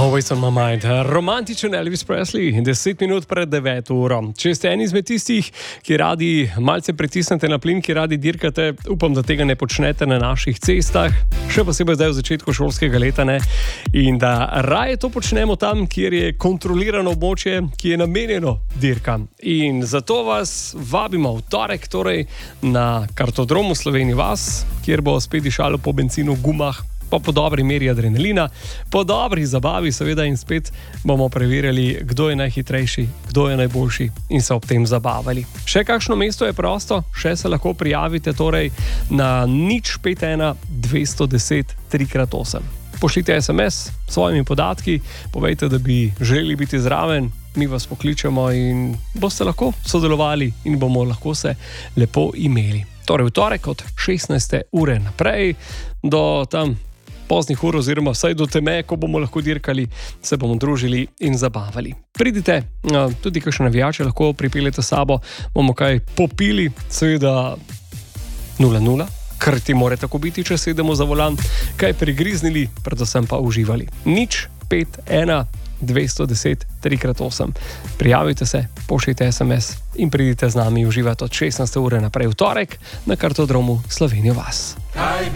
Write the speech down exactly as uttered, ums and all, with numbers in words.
Always on my mind. Romantičen Elvis Presley, deset minut pred deveto uro. Če ste eni izmed tistih, ki radi malce pritisnete na plin, ki radi dirkate, upam, da tega ne počnete na naših cestah, še posebej zdaj v začetku šolskega leta, ne? In da raje to počnemo tam, kjer je kontrolirano območje, ki je namenjeno dirkam. In zato vas vabimo v torek, torej na Kartodromu Sloveniji vas, kjer bo spet dišalo po bencinu, gumah, pa po dobri meri adrenalina, po dobri zabavi seveda, in spet bomo preverjali, kdo je najhitrejši, kdo je najboljši in se ob tem zabavali. Še kakšno mesto je prosto, še se lahko prijavite torej na nič pet ena dvesto deset tri krat osem. Pošljite es em es s svojimi podatki, povejte, da bi želeli biti zraven, mi vas pokličemo in boste lahko sodelovali in bomo lahko se lepo imeli. Torej v torek od šestnajste ure naprej do tam poznih ur oziroma vsaj do teme, ko bomo lahko dirkali, se bomo družili in zabavali. Pridite, tudi kakšne navijače lahko pripeljete s sabo, bomo kaj popili, seveda nula nula, ker ti more tako biti, če sedemo za volan, kaj prigriznili, predvsem pa uživali. Nič pet ena dvesto deset tri krat osem. Prijavite se, pošljite es em es in pridite z nami uživati od šestnajste ure naprej v torek na Kartodromu Sloveniji vas.